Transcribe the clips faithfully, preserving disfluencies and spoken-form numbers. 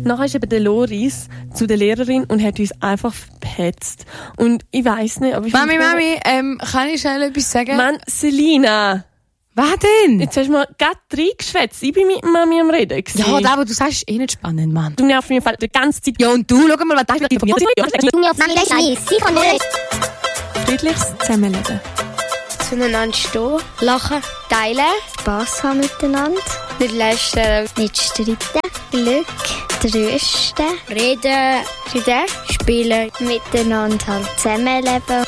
Nachher ist eben der Loris zu der Lehrerin und hat uns einfach verpetzt. Und ich weiss nicht, aber ich... Mami, Mami, ähm, kann ich schnell etwas sagen? Mann, Selina! Was denn? Jetzt hast du mir gerade reingeschwätzt. Ich bin mit Mami am Reden gewesen. Ja, das, was du sagst, ist eh nicht spannend, Mann. Du nervst mich die ganze Zeit. Ja, und du, schau mal, was das ist. Mami, das ist nice. Sie kann nicht. Friedliches Zusammenleben. Zueinander stehen, lachen, teilen, Spass haben miteinander. nicht lästern, Nicht streiten. Glück. Trösten. reden, reden, spielen. Miteinander halt zusammenleben.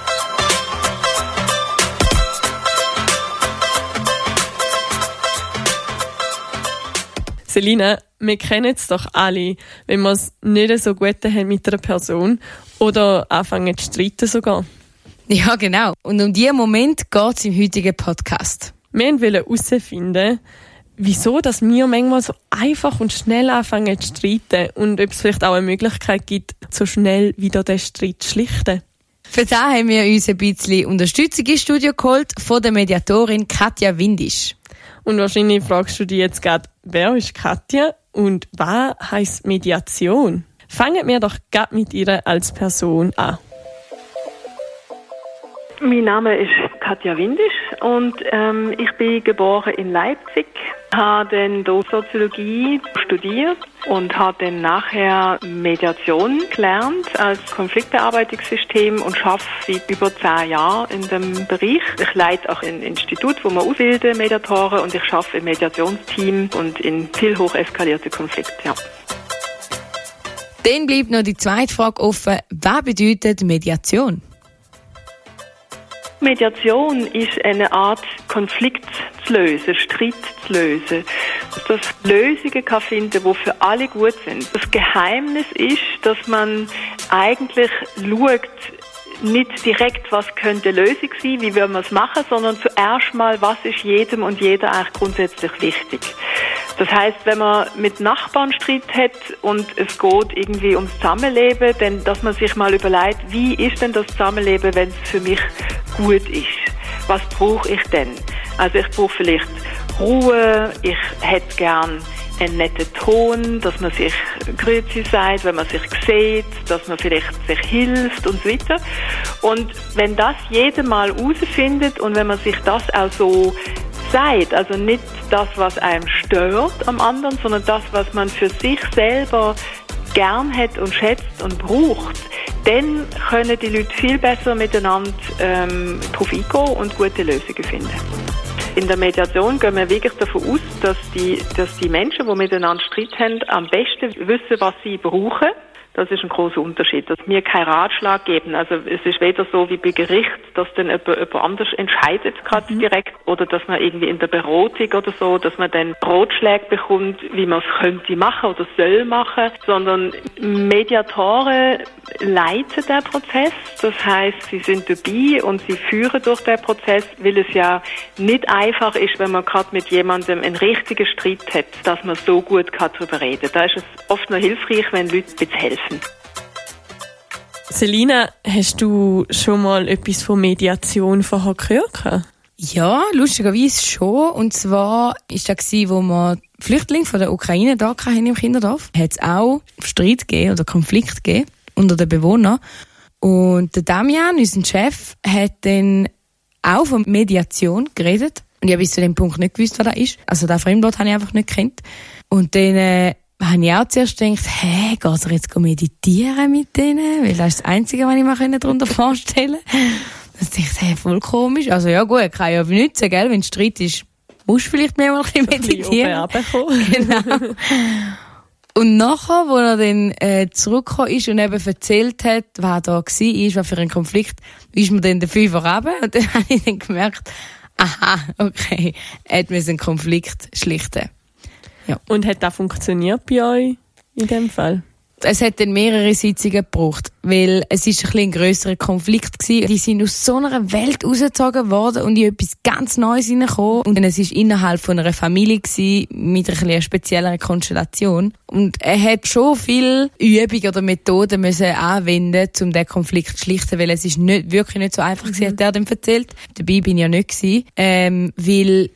Selina, wir kennen es doch alle, wenn wir es nicht so gut haben mit einer Person oder anfangen zu streiten sogar. Ja, genau. Und um diesen Moment geht es im heutigen Podcast. Wir wollten herausfinden, wieso dass wir manchmal so einfach und schnell anfangen zu streiten und ob es vielleicht auch eine Möglichkeit gibt, so schnell wieder den Streit zu schlichten. Für das haben wir uns ein bisschen Unterstützung ins Studio geholt von der Mediatorin Katja Windisch. Und wahrscheinlich fragst du dich jetzt gerade, wer ist Katja und was heisst Mediation? Fangen wir doch gerade mit ihr als Person an. Mein Name ist Katja Windisch und ähm, ich bin geboren in Leipzig, habe dann dort Soziologie studiert und habe dann nachher Mediation gelernt als Konfliktbearbeitungssystem und arbeite seit über zehn Jahren in dem Bereich. Ich leite auch ein Institut, wo wir ausbilden, Mediatoren, und ich arbeite im Mediationsteam und in viel hoch eskalierte Konflikte. Ja. Dann bleibt noch die zweite Frage offen. Was bedeutet Mediation? Mediation ist eine Art, Konflikt zu lösen, Streit zu lösen. Dass Lösungen kann finden, die für alle gut sind. Das Geheimnis ist, dass man eigentlich schaut, nicht direkt, was könnte Lösung sein, wie würden wir es machen, sondern zuerst mal, was ist jedem und jeder eigentlich grundsätzlich wichtig. Das heisst, wenn man mit Nachbarn Streit hat und es geht irgendwie ums Zusammenleben, dann, dass man sich mal überlegt, wie ist denn das Zusammenleben, wenn es für mich gut ist? Was brauche ich denn? Also ich brauche vielleicht Ruhe, ich hätte gern einen netten Ton, dass man sich Grüezi sagt, wenn man sich sieht, dass man vielleicht sich hilft und so weiter. Und wenn das jeder mal herausfindet und wenn man sich das auch so sagt, also nicht das, was einem stört am anderen, sondern das, was man für sich selber gern hat und schätzt und braucht, dann können die Leute viel besser miteinander ähm, drauf eingehen und gute Lösungen finden. In der Mediation gehen wir wirklich davon aus, dass die, dass die Menschen, die miteinander Streit haben, am besten wissen, was sie brauchen. Das ist ein großer Unterschied, dass wir keinen Ratschlag geben. Also es ist weder so wie bei Gericht, dass dann jemand, jemand anders entscheidet, gerade mhm. direkt, oder dass man irgendwie in der Beratung oder so, dass man dann Ratschläge bekommt, wie man es könnte machen oder soll machen, sondern Mediatoren leiten den Prozess. Das heisst, sie sind dabei und sie führen durch den Prozess, weil es ja nicht einfach ist, wenn man gerade mit jemandem einen richtigen Streit hat, dass man so gut darüber reden kann. Da ist es oft noch hilfreich, wenn Leute ein bisschen helfen. Selina, hast du schon mal etwas von Mediation vorher gehört? Ja, lustigerweise schon. Und zwar war das, wo wir Flüchtlinge von der Ukraine da hatten im Kinderdorf. Hat es auch Streit gegeben oder Konflikt gegeben unter den Bewohnern. Und der Damian, unser Chef, hat dann auch von Mediation geredet. Und ich habe bis zu dem Punkt nicht gewusst, was das ist. Also das Fremdwort habe ich einfach nicht gekannt. Und dann äh, habe ich auch zuerst gedacht, hä, hey, geht er jetzt meditieren mit denen? Weil das ist das Einzige, was ich mir darunter vorstellen konnte. Dann dachte ich, hey, voll komisch. Also ja gut, kann ja benutzen, gell? Wenn es Streit ist, musst du vielleicht mehr mal ein bisschen meditieren. Ein bisschen genau. Und nachher, wo er dann äh, zurückgekommen ist und eben erzählt hat, was da war, was für ein Konflikt, ist mir dann der Fünfer runter. Und dann habe ich dann gemerkt, aha, okay, er hat einen Konflikt schlichten. Ja. Und hat das funktioniert bei euch in dem Fall? Es hat dann mehrere Sitzungen gebraucht, weil es ist ein bisschen ein grösserer Konflikt gewesen. Die sind aus so einer Welt rausgezogen worden und in etwas ganz Neues hineingekommen. Und es war innerhalb von einer Familie gewesen, mit einer etwas spezielleren Konstellation. Und er hat schon viel Übungen oder Methoden müssen anwenden, um diesen Konflikt zu schlichten, weil es ist nicht, wirklich nicht so einfach gewesen, hat er dem erzählt. Dabei bin ich ja nicht gewesen, ähm, weil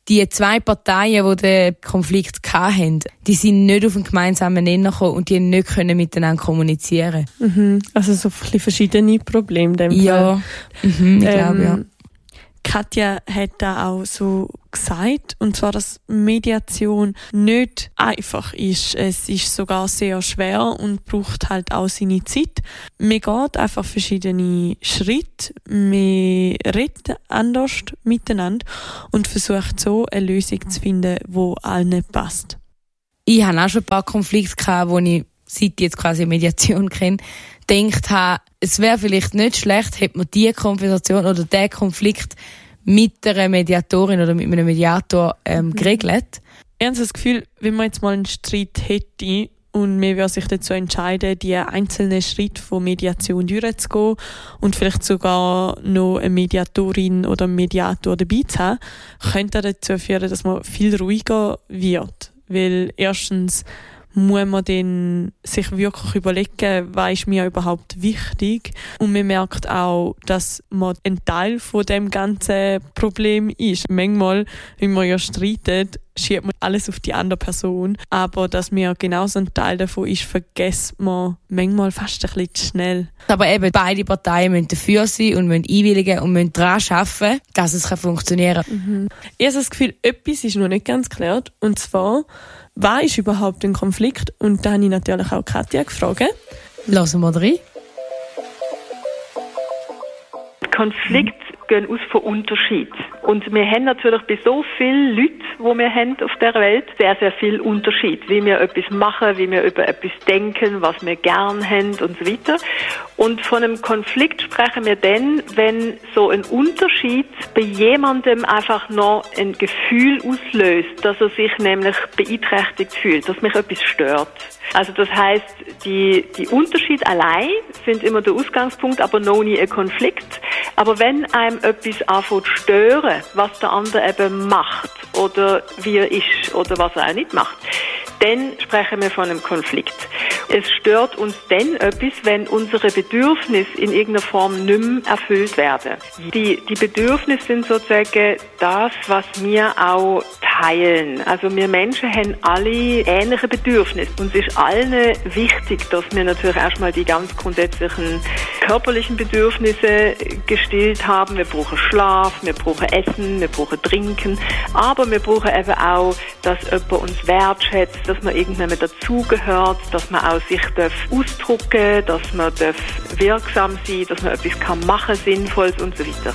die zwei Parteien, die den Konflikt hatten, die sind nicht auf einen gemeinsamen Nenner gekommen und die nicht können miteinander kommunizieren. Mhm. Also so ein bisschen verschiedene Probleme. Dem ja, mhm, ich ähm, glaube, ja. Katja hat da auch so gesagt, und zwar, dass Mediation nicht einfach ist. Es ist sogar sehr schwer und braucht halt auch seine Zeit. Man geht einfach verschiedene Schritte, man redet anders miteinander und versucht so eine Lösung zu finden, die allen passt. Ich hatte auch schon ein paar Konflikte gehabt, wo ich, seit ich jetzt quasi Mediation kenne, gedacht habe, es wäre vielleicht nicht schlecht, hätte man diese Konversation oder diesen Konflikt mit einer Mediatorin oder mit einem Mediator ähm, mhm. geregelt. Ich habe das Gefühl, wenn man jetzt mal einen Streit hätte und man würde sich dazu entscheiden, die einzelnen Schritte von Mediation durchzugehen und vielleicht sogar noch eine Mediatorin oder einen Mediator dabei zu haben, könnte das dazu führen, dass man viel ruhiger wird. Weil erstens muss man dann sich wirklich überlegen, was ist mir überhaupt wichtig. Und man merkt auch, dass man ein Teil von dem ganzen Problem ist. Manchmal, wenn man ja streitet, schiebt man alles auf die andere Person. Aber dass man genauso ein Teil davon ist, vergisst man manchmal fast ein bisschen zu schnell. Aber eben, beide Parteien müssen dafür sein und müssen einwilligen und müssen daran arbeiten, dass es funktionieren kann. Mhm. Ich habe das Gefühl, etwas ist noch nicht ganz geklärt. Und zwar, was ist überhaupt ein Konflikt? Und da habe ich natürlich auch Katja gefragt. Lassen wir rein. Konflikte gehen aus von Unterschied. Und wir haben natürlich bei so vielen Leuten, die wir haben auf der Welt, sehr, sehr viel Unterschied. Wie wir etwas machen, wie wir über etwas denken, was wir gern haben und so weiter. Und von einem Konflikt sprechen wir dann, wenn so ein Unterschied bei jemandem einfach noch ein Gefühl auslöst, dass er sich nämlich beeinträchtigt fühlt, dass mich etwas stört. Also das heisst, die, die Unterschiede allein sind immer der Ausgangspunkt, aber noch nie ein Konflikt. Aber wenn einem etwas anfängt zu stören, was der andere eben macht oder wie er ist oder was er auch nicht macht, dann sprechen wir von einem Konflikt. Es stört uns dann etwas, wenn unsere Bedürfnisse in irgendeiner Form nicht mehr erfüllt werden. Die, die Bedürfnisse sind sozusagen das, was wir auch teilen. Also wir Menschen haben alle ähnliche Bedürfnisse. Uns ist allen wichtig, dass wir natürlich erstmal die ganz grundsätzlichen körperlichen Bedürfnisse gestillt haben. Wir brauchen Schlaf, wir brauchen Essen, wir brauchen Trinken, aber wir brauchen eben auch, dass jemand uns wertschätzt, dass man irgendwann dazugehört, dass man auch sich darf ausdrücken, dass man darf wirksam sein, dass man etwas kann machen, Sinnvolles und so weiter.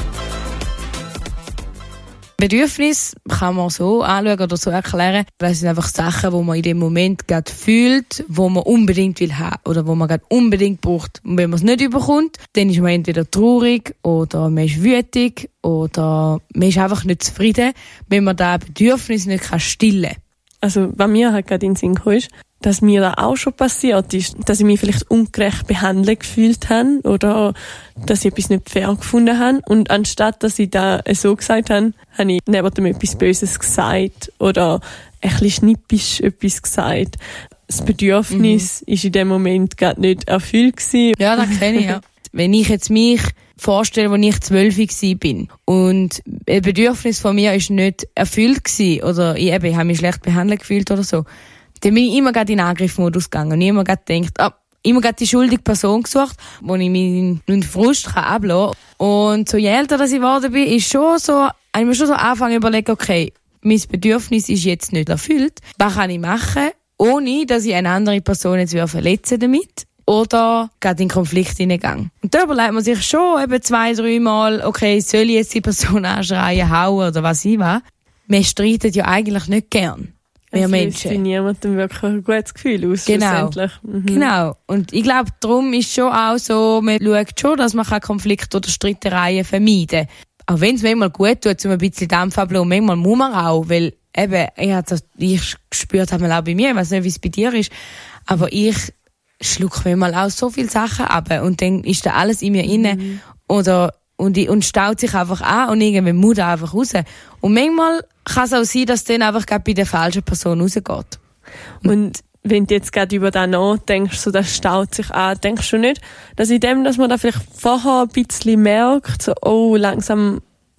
Bedürfnis kann man so anschauen oder so erklären. Das sind einfach Sachen, die man in dem Moment gerade fühlt, wo man unbedingt will haben oder wo man gerade unbedingt braucht. Und wenn man es nicht überkommt, dann ist man entweder traurig oder man ist wütig oder man ist einfach nicht zufrieden, wenn man das Bedürfnis nicht stillen kann. Also, was mir halt gerade in den Sinn kam, ist, dass mir da auch schon passiert ist, dass ich mich vielleicht ungerecht behandelt gefühlt habe oder dass ich etwas nicht fair gefunden habe. Und anstatt, dass ich da so gesagt habe, habe ich neben dem etwas Böses gesagt oder ein bisschen schnippisch etwas gesagt. Das Bedürfnis mhm. ist in dem Moment gerade nicht erfüllt gewesen. Ja, das kenne ich, ja. Wenn ich jetzt mich vorstelle, als ich zwölf war und ein Bedürfnis von mir ist nicht erfüllt gewesen, oder ich, eben, ich habe mich schlecht behandelt gefühlt oder so, dann bin ich immer gerade in den Angriffsmodus gegangen und immer gerade gedacht, ah, immer gerade die schuldige Person gesucht, wo ich meinen Frust ablassen kann. Und so je älter dass ich geworden bin, ist schon so, habe ich mir schon so angefangen zu überlegen, okay, mein Bedürfnis ist jetzt nicht erfüllt. Was kann ich machen, ohne dass ich eine andere Person jetzt verletzen damit? Oder gerade in Konflikt hineingegangen. Und da überlegt man sich schon eben zwei, drei Mal, okay, soll ich jetzt die Person anschreien, hauen oder was ich will? Man streitet ja eigentlich nicht gern. Wir Menschen. Es löst niemandem wirklich ein gutes Gefühl aus. Genau. Mhm. Genau. Und ich glaube, darum ist schon auch so, man schaut schon, dass man Konflikte oder Streitereien vermeiden kann. Auch wenn es manchmal gut tut, um ein bisschen Dampf abzulassen, manchmal muss man auch, weil eben, ich habe das, ich gespürt habe auch bei mir, ich weiß nicht, wie es bei dir ist, aber ich schluck manchmal auch so viele Sachen ab und dann ist da alles in mir inne mhm. oder und, und staut sich einfach an und irgendwann muss er einfach raus. Und manchmal kann es auch sein, dass es dann einfach gerade bei der falschen Person rausgeht. Und, und wenn du jetzt gerade über das nachdenkst, so das staut sich an, denkst du nicht, dass in dem, dass man da vielleicht vorher ein bisschen merkt, so, oh, langsam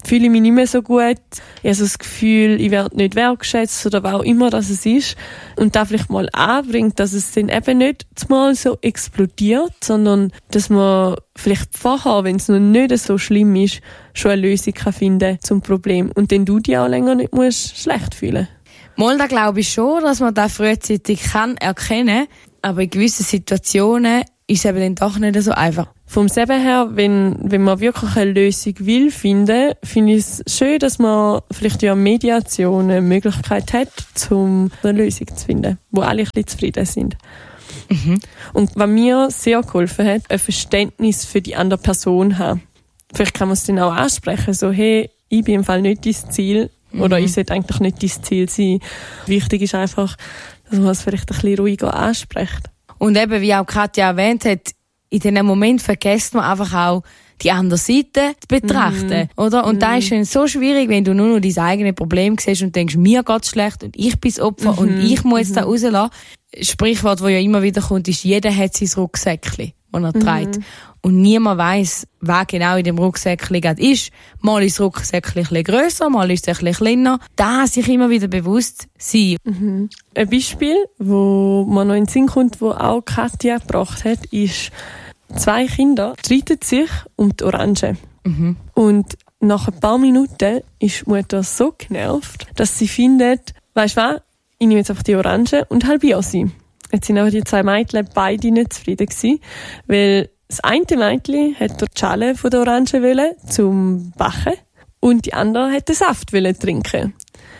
fühle ich mich nicht mehr so gut. Ich habe so das Gefühl, ich werde nicht wertgeschätzt oder was auch immer das es ist. Und da vielleicht mal anbringt, dass es dann eben nicht mal so explodiert, sondern dass man vielleicht vorher, wenn es noch nicht so schlimm ist, schon eine Lösung kann finden zum Problem. Und dann du dich auch länger nicht musst schlecht fühlen. Mal, da glaube ich schon, dass man das frühzeitig kann erkennen, aber in gewissen Situationen ist es eben dann doch nicht so einfach. Vom Seben her, wenn, wenn man wirklich eine Lösung will finden, finde ich es schön, dass man vielleicht ja Mediation eine Möglichkeit hat, um eine Lösung zu finden, wo alle ein bisschen zufrieden sind. Mhm. Und was mir sehr geholfen hat, ein Verständnis für die andere Person haben. Vielleicht kann man es dann auch ansprechen, so, hey, ich bin im Fall nicht dein Ziel, mhm. oder ich sollte eigentlich nicht dein Ziel sein. Wichtig ist einfach, dass man es vielleicht ein bisschen ruhiger anspricht. Und eben, wie auch Katja erwähnt hat, in diesem Moment vergisst man einfach auch, die andere Seite zu betrachten, mm. oder? Und mm. da ist dann so schwierig, wenn du nur noch dein eigenes Problem siehst und denkst, mir geht's schlecht und ich bin das Opfer mm-hmm. und ich muss jetzt mm-hmm. da rauslassen. Sprichwort, das ja immer wieder kommt, ist, jeder hat sein Rucksäckchen, das er mm-hmm. trägt. Und niemand weiss, wer genau in dem Rucksäckchen gerade ist. Mal ist das Rucksäckchen ein bisschen grösser, mal ist es ein bisschen kleiner. Da sich immer wieder bewusst sein. Mhm. Ein Beispiel, wo man noch in den Sinn kommt, wo auch Katja gebracht hat, ist, zwei Kinder streiten sich um die Orange. Mhm. Und nach ein paar Minuten ist die Mutter so genervt, dass sie findet, weisst du was, ich nehme jetzt einfach die Orange und halbiere sie. Jetzt sind aber die zwei Mädchen beide nicht zufrieden gewesen, weil das eine Mädchen hat die Schale von der Orange wollen, zum Backen, und die andere hat den Saft wollen trinken.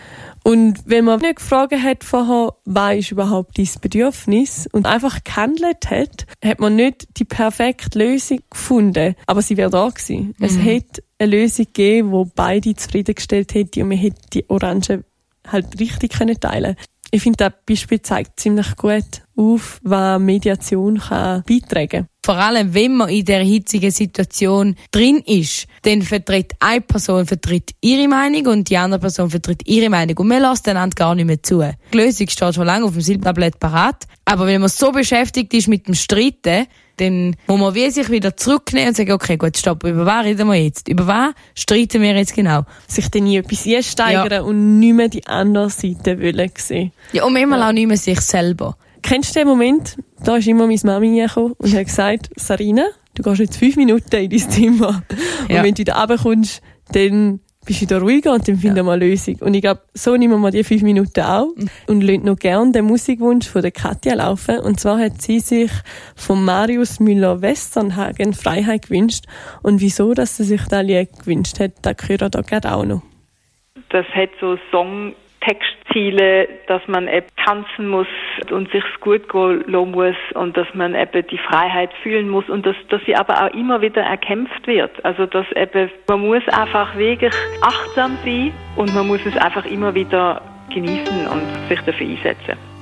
Und wenn man nicht gefragt hat vorher, was ist überhaupt dein Bedürfnis, und einfach gehandelt hat, hat man nicht die perfekte Lösung gefunden. Aber sie wäre da gewesen. Mhm. Es hätte eine Lösung gegeben, die beide zufriedengestellt hätte, und man hätte die Orange halt richtig können teilen. Ich finde, das Beispiel zeigt ziemlich gut auf, was Mediation kann beitragen kann. Vor allem, wenn man in der hitzigen Situation drin ist, dann vertritt eine Person vertritt ihre Meinung und die andere Person vertritt ihre Meinung. Und man lässt einander gar nicht mehr zu. Die Lösung steht schon lange auf dem Silbertablett parat. Aber wenn man so beschäftigt ist mit dem Streiten, dann muss man wie sich wieder zurücknehmen und sagen, okay, gut, stopp, über was reden wir jetzt? Über was streiten wir jetzt genau? Sich dann nie etwas einsteigern ja. und nicht mehr die andere Seite wollen sehen. Ja, und manchmal ja. auch nicht mehr sich selber. Kennst du den Moment? Da ist immer meine Mami hergekommen und hat gesagt, Sarina, du gehst jetzt fünf Minuten in dein Zimmer. Ja. Und wenn du wieder runterkommst, dann bist du wieder ruhiger und dann finden ja. wir eine Lösung. Und ich glaube, so nehmen wir die fünf Minuten auch und lassen noch gerne den Musikwunsch von der Katja laufen. Und zwar hat sie sich von Marius Müller-Westernhagen Freiheit gewünscht. Und wieso, dass sie sich das Lied gewünscht hat, das hören wir da gerade auch noch. Das hat so Songtextziele, dass man eben tanzen muss und sich gut gehen lassen muss und dass man eben die Freiheit fühlen muss und dass, dass sie aber auch immer wieder erkämpft wird. Also dass eben, man muss einfach wirklich achtsam sein und man muss es einfach immer wieder genießen und sich dafür einsetzen.